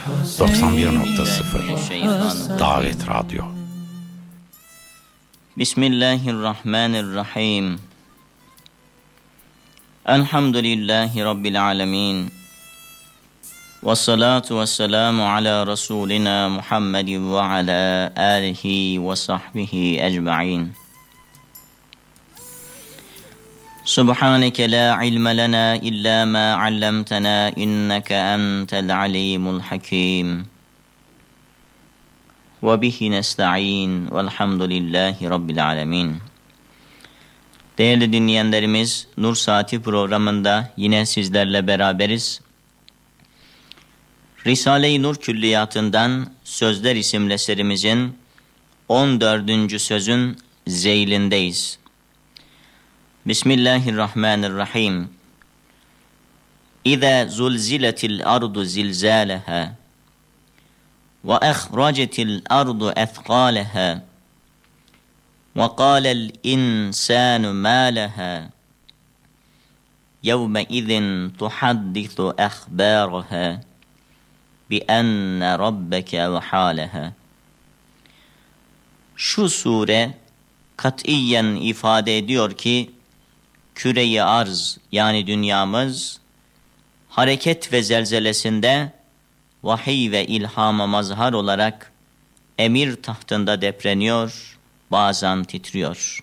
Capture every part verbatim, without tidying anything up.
doksan bir nokta sıfır Davet Radyo. Bismillahirrahmanirrahim. Elhamdülillahi Rabbil alemin. Ve salatu ve selamu ala Resulina Muhammedin ve ala alihi ve sahbihi ecma'in. Subhaneke la ilme lena illa ma allamtana inneke entel alimul hakim. Ve bihi nesta'in velhamdülillahi Rabbil alemin. Değerli dinleyenlerimiz, Nur Saati programında yine sizlerle beraberiz. Risale-i Nur Külliyatı'ndan Sözler isimli eserimizin on dördüncü sözün zeylindeyiz. Bismillahirrahmanirrahim. İza zulziletil ardu zilzaleha ve ahracetil ardu ethqaleha ve qâlel insânu mâ leha yevme izin tuhaddisu ahbâraha bi enne rabbeke ve hâleha. Şu sure katiyen ifade ediyor ki küre-i arz yani dünyamız hareket ve zelzelesinde vahiy ve ilhama mazhar olarak emir tahtında depreniyor, bazen titriyor.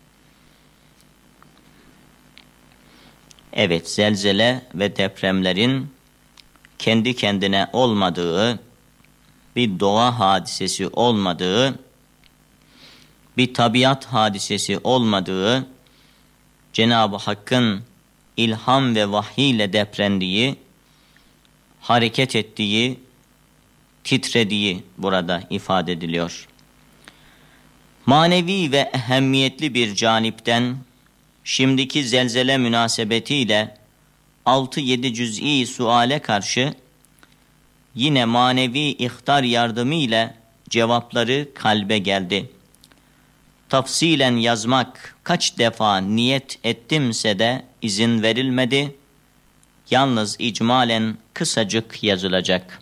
Evet, zelzele ve depremlerin kendi kendine olmadığı, bir doğa hadisesi olmadığı, bir tabiat hadisesi olmadığı, Cenab-ı Hakk'ın ilham ve vahiy ile deprendiği, hareket ettiği, titrediği burada ifade ediliyor. Manevi ve ehemmiyetli bir canipten, şimdiki zelzele münasebetiyle altı yedi cüz'i suale karşı, yine manevi ihtar yardımı ile cevapları kalbe geldi. Tafsilen yazmak kaç defa niyet ettimse de izin verilmedi. Yalnız icmalen kısacık yazılacak.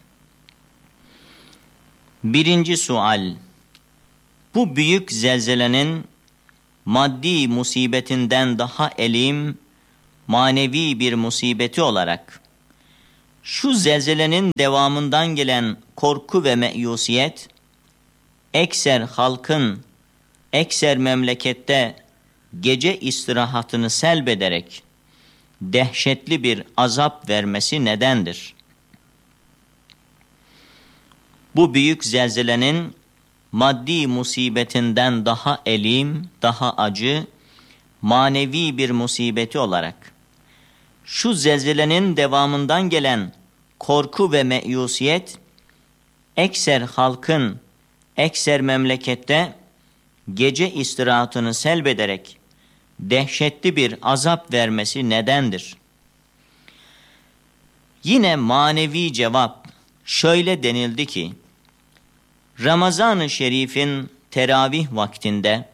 Birinci sual. Bu büyük zelzelenin maddi musibetinden daha elim, manevi bir musibeti olarak, şu zelzelenin devamından gelen korku ve meyusiyet, ekser halkın, ekser memlekette gece istirahatını selbederek dehşetli bir azap vermesi nedendir? Bu büyük zelzelenin maddi musibetinden daha elim, daha acı, manevi bir musibeti olarak, şu zelzelenin devamından gelen korku ve meyusiyet, ekser halkın, ekser memlekette gece istirahatını selbederek dehşetli bir azap vermesi nedendir? Yine manevi cevap şöyle denildi ki, Ramazan-ı Şerif'in teravih vaktinde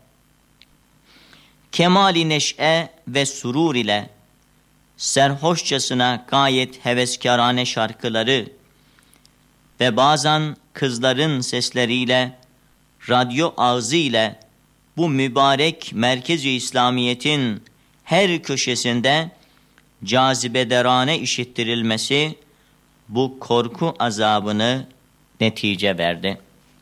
kemali neşe ve surur ile serhoşçasına gayet heveskârane şarkıları ve bazen kızların sesleriyle, radyo ağzı ile bu mübarek merkez-i İslamiyet'in her köşesinde cazibederane işittirilmesi bu korku azabını netice verdi.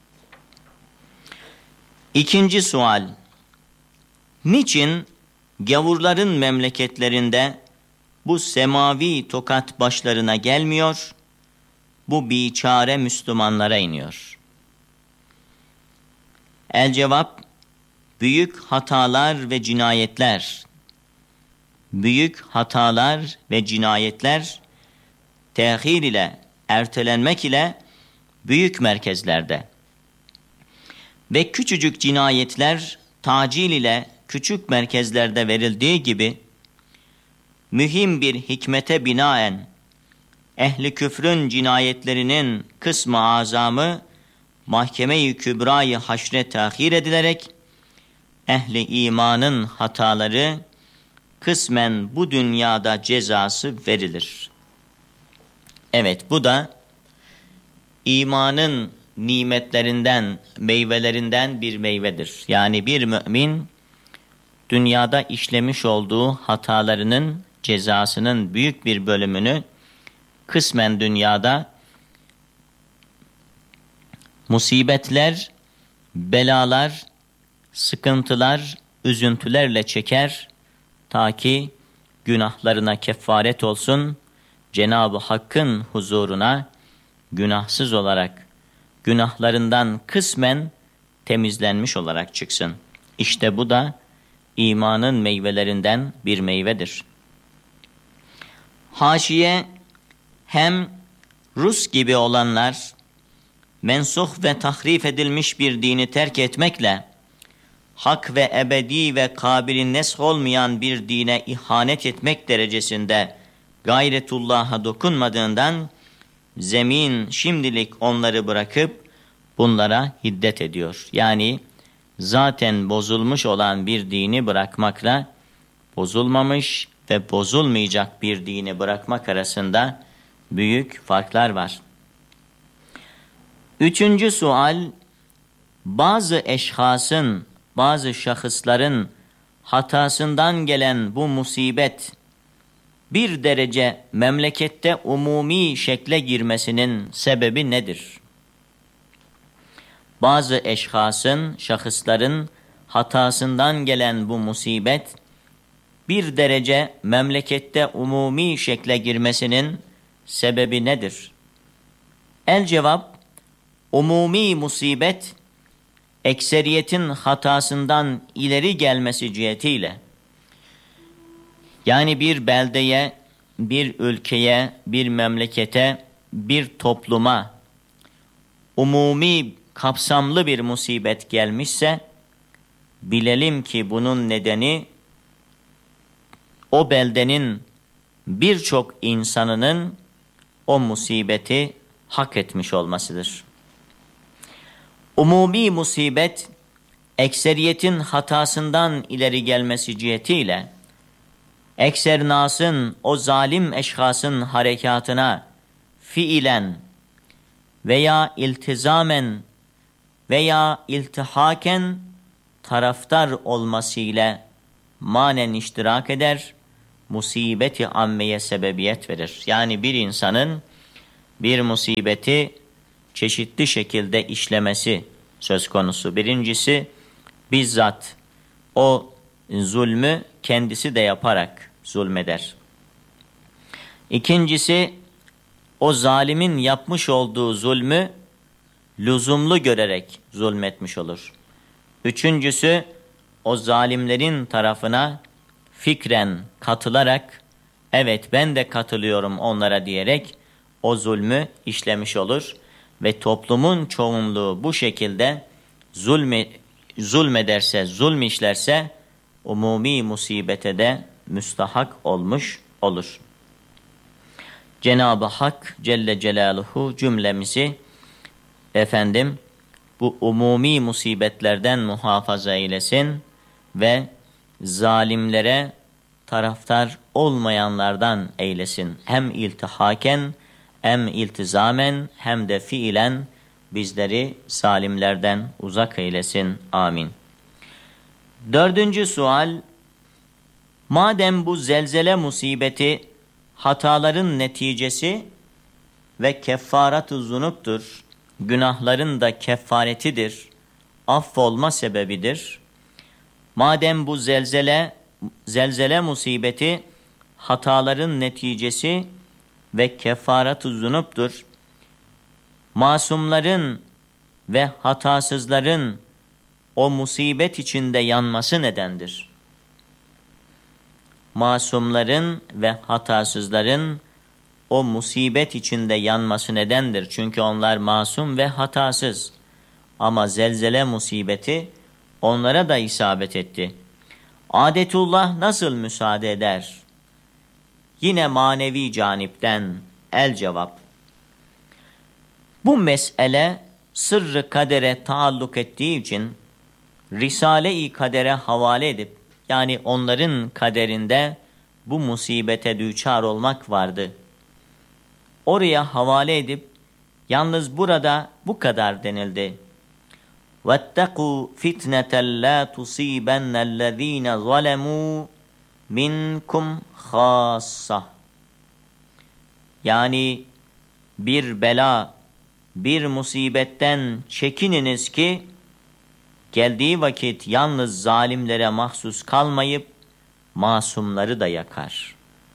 İkinci sual. Niçin gavurların memleketlerinde bu semavi tokat başlarına gelmiyor, bu biçare Müslümanlara iniyor? El cevap, büyük hatalar ve cinayetler, büyük hatalar ve cinayetler tehir ile, ertelenmek ile büyük merkezlerde ve küçücük cinayetler tacil ile küçük merkezlerde verildiği gibi, mühim bir hikmete binaen ehli küfrün cinayetlerinin kısmı azamı mahkeme-i kübrayı haşre tahir edilerek ehli imanın hataları kısmen bu dünyada cezası verilir. Evet, bu da imanın nimetlerinden, meyvelerinden bir meyvedir. Yani bir mümin dünyada işlemiş olduğu hatalarının cezasının büyük bir bölümünü kısmen dünyada musibetler, belalar, sıkıntılar, üzüntülerle çeker ta ki günahlarına kefaret olsun, Cenab-ı Hakk'ın huzuruna günahsız olarak, günahlarından kısmen temizlenmiş olarak çıksın. İşte bu da imanın meyvelerinden bir meyvedir. Haşiye hem Rus gibi olanlar mensuh ve tahrif edilmiş bir dini terk etmekle hak ve ebedi ve kabili nesh olmayan bir dine ihanet etmek derecesinde gayretullah'a dokunmadığından zemin şimdilik onları bırakıp bunlara hiddet ediyor. Yani zaten bozulmuş olan bir dini bırakmakla bozulmamış ve bozulmayacak bir dini bırakmak arasında büyük farklar var. Üçüncü sual, bazı eşhasın, bazı şahısların hatasından gelen bu musibet bir derece memlekette umumi şekle girmesinin sebebi nedir? Bazı eşhasın, şahısların hatasından gelen bu musibet bir derece memlekette umumi şekle girmesinin sebebi nedir? El cevap, umumi musibet ekseriyetin hatasından ileri gelmesi cihetiyle, yani bir beldeye, bir ülkeye, bir memlekete, bir topluma umumi kapsamlı bir musibet gelmişse, bilelim ki bunun nedeni o beldenin birçok insanının o musibeti hak etmiş olmasıdır. Umumi musibet, ekseriyetin hatasından ileri gelmesi cihetiyle, eksernasın, o zalim eşhasın harekatına fiilen veya iltizamen veya iltihaken taraftar olmasıyla manen iştirak eder, musibeti ammeye sebebiyet verir. Yani bir insanın bir musibeti çeşitli şekilde işlemesi söz konusu. Birincisi, bizzat o zulmü kendisi de yaparak zulmeder. İkincisi, o zalimin yapmış olduğu zulmü lüzumlu görerek zulmetmiş olur. Üçüncüsü, o zalimlerin tarafına fikren katılarak, evet ben de katılıyorum onlara diyerek o zulmü işlemiş olur ve toplumun çoğunluğu bu şekilde zulme, zulmederse, zulm işlerse umumi musibete de müstahak olmuş olur. Cenab-ı Hak Celle Celaluhu cümlemizi efendim bu umumi musibetlerden muhafaza eylesin ve zalimlere taraftar olmayanlardan eylesin. Hem iltihaken, hem iltizamen, hem de fiilen bizleri zalimlerden uzak eylesin. Amin. Dördüncü sual, madem bu zelzele musibeti hataların neticesi ve keffarat-ı zunuptur, günahların da kefaretidir, affolma sebebidir. Madem bu zelzele, zelzele musibeti hataların neticesi ve kefarat-ı zunuptur, masumların ve hatasızların o musibet içinde yanması nedendir? Masumların ve hatasızların o musibet içinde yanması nedendir? Çünkü onlar masum ve hatasız. Ama zelzele musibeti onlara da isabet etti. Adetullah nasıl müsaade eder? Yine manevi canipten el cevap. Bu mesele sırrı kadere taalluk ettiği için Risale-i Kader'e havale edip, yani onların kaderinde bu musibete düçar olmak vardı. Oraya havale edip Yalnız burada bu kadar denildi. وَاتَّقُوا فِتْنَةً لَا تُصِيبَنَّ الَّذ۪ينَ ظَلَمُوا مِنْكُمْ خَاصَّةً. Yani bir bela, bir musibetten çekininiz ki geldiği vakit yalnız zalimlere mahsus kalmayıp masumları da yakar.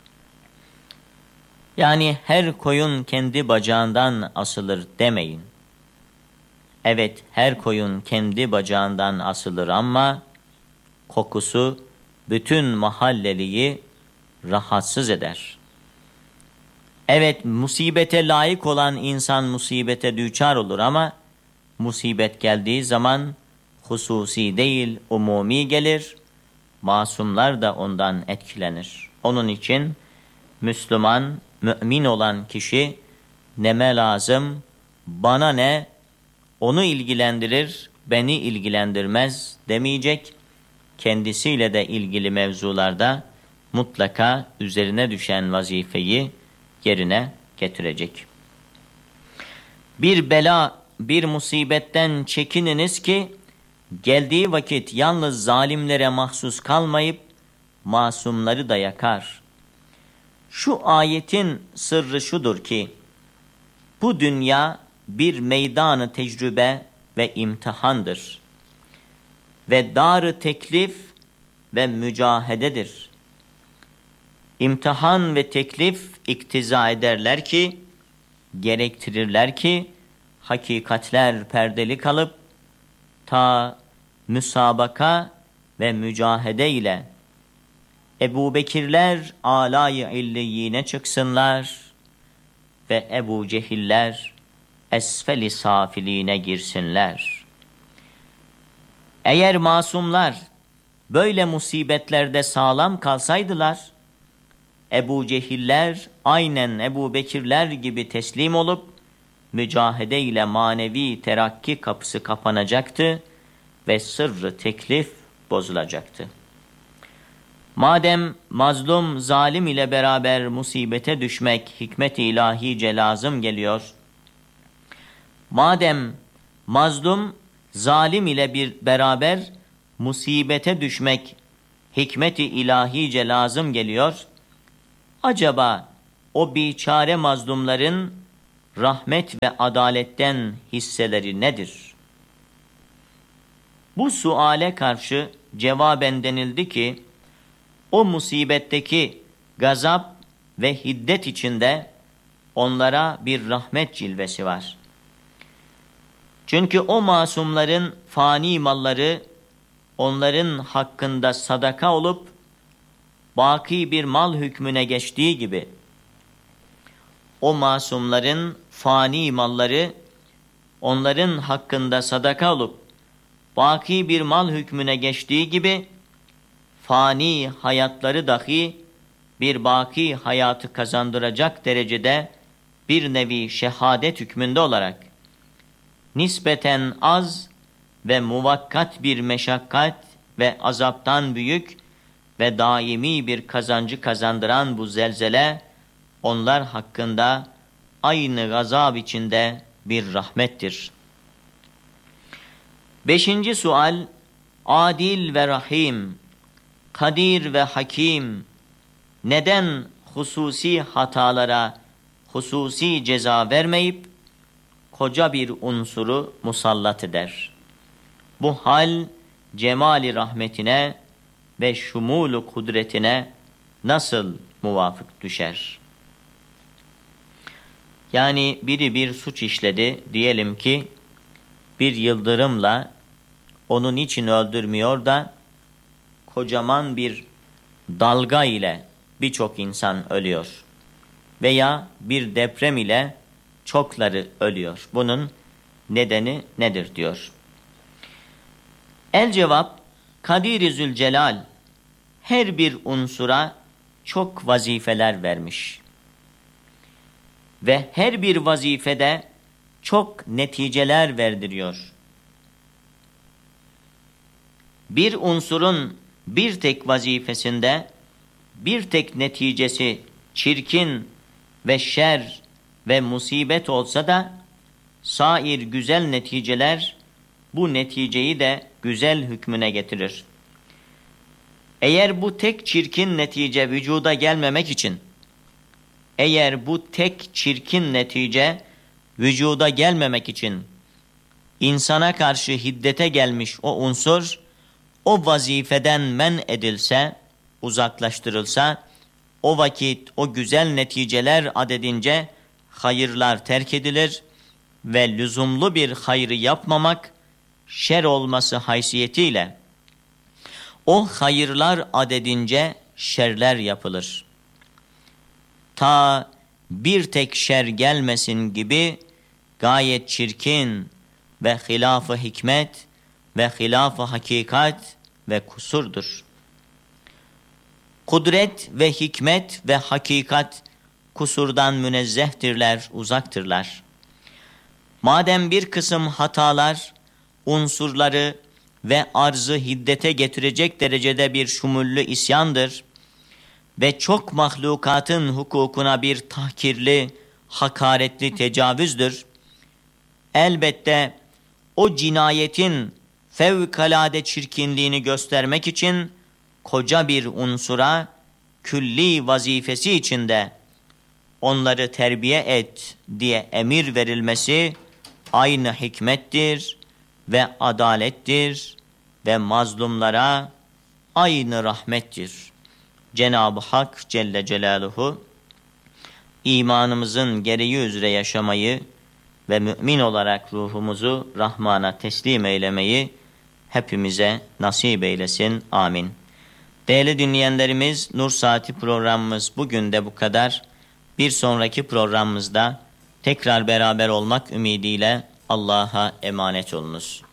Yani her koyun kendi bacağından asılır demeyin. Evet, her koyun kendi bacağından asılır ama kokusu bütün mahalleliyi rahatsız eder. Evet, musibete layık olan insan musibete düçar olur ama musibet geldiği zaman hususi değil, umumi gelir. Masumlar da ondan etkilenir. Onun için Müslüman, mümin olan kişi neme lazım, bana ne, onu ilgilendirir, beni ilgilendirmez demeyecek. Kendisiyle de ilgili mevzularda mutlaka üzerine düşen vazifeyi yerine getirecek. Bir bela, bir musibetten çekininiz ki geldiği vakit yalnız zalimlere mahsus kalmayıp masumları da yakar. Şu ayetin sırrı şudur ki bu dünya bir meydanı tecrübe ve imtihandır ve dar-ı teklif ve mücahededir. İmtihan ve teklif iktiza ederler ki, gerektirirler ki hakikatler perdeli kalıp ta müsabaka ve mücahede ile Ebu Bekirler âlâ-i illiyine çıksınlar ve Ebu Cehiller esfel-i safiliğine girsinler. Eğer masumlar böyle musibetlerde sağlam kalsaydılar, Ebu Cehiller aynen Ebu Bekirler gibi teslim olup mücahede ile manevi terakki kapısı kapanacaktı ve sırrı teklif bozulacaktı. Madem mazlum zalim ile beraber musibete düşmek hikmet-i ilahice lazım geliyor, madem mazlum zalim ile bir beraber musibete düşmek hikmet-i ilahice lazım geliyor, acaba o biçare mazlumların rahmet ve adaletten hisseleri nedir? Bu suale karşı cevaben denildi ki, o musibetteki gazap ve hiddet içinde onlara bir rahmet cilvesi var. Çünkü o masumların fani malları onların hakkında sadaka olup baki bir mal hükmüne geçtiği gibi, o masumların fani malları onların hakkında sadaka olup baki bir mal hükmüne geçtiği gibi, fani hayatları dahi bir baki hayatı kazandıracak derecede bir nevi şehadet hükmünde olarak nispeten az ve muvakkat bir meşakkat ve azaptan büyük ve daimi bir kazancı kazandıran bu zelzele onlar hakkında aynı gazap içinde bir rahmettir. Beşinci sual, adil ve rahim, kadir ve hakim neden hususi hatalara hususi ceza vermeyip koca bir unsuru musallat eder? Bu hal cemali rahmetine ve şumulu kudretine nasıl muvafık düşer? Yani biri bir suç işledi, diyelim ki bir yıldırımla onu niçin öldürmüyor da kocaman bir dalga ile birçok insan ölüyor veya bir deprem ile çokları ölüyor. Bunun nedeni nedir diyor. El cevap, Kadir-i Zülcelal her bir unsura çok vazifeler vermiş ve her bir vazifede çok neticeler verdiriyor. Bir unsurun bir tek vazifesinde bir tek neticesi çirkin ve şer ve musibet olsa da sair güzel neticeler bu neticeyi de güzel hükmüne getirir. Eğer bu tek çirkin netice vücuda gelmemek için, eğer bu tek çirkin netice vücuda gelmemek için insana karşı hiddete gelmiş o unsur, o vazifeden men edilse, uzaklaştırılsa, o vakit o güzel neticeler adedince hayırlar terk edilir ve lüzumlu bir hayrı yapmamak, şer olması haysiyetiyle o hayırlar adedince şerler yapılır. Ta bir tek şer gelmesin gibi gayet çirkin ve hilaf-ı hikmet ve hilaf-ı hakikat ve kusurdur. Kudret ve hikmet ve hakikat kusurdan münezzehtirler, uzaktırlar. Madem bir kısım hatalar, unsurları ve arzı hiddete getirecek derecede bir şumullü isyandır ve çok mahlukatın hukukuna bir tahkirli, hakaretli tecavüzdür, elbette o cinayetin fevkalade çirkinliğini göstermek için koca bir unsura külli vazifesi içinde onları terbiye et diye emir verilmesi aynı hikmettir ve adalettir ve mazlumlara aynı rahmettir. Cenab-ı Hak Celle Celaluhu imanımızın gereği üzere yaşamayı ve mümin olarak ruhumuzu Rahman'a teslim eylemeyi hepimize nasip eylesin. Amin. Değerli dinleyenlerimiz, Nur Saati programımız bugün de bu kadar. Bir sonraki programımızda tekrar beraber olmak ümidiyle Allah'a emanet olunuz.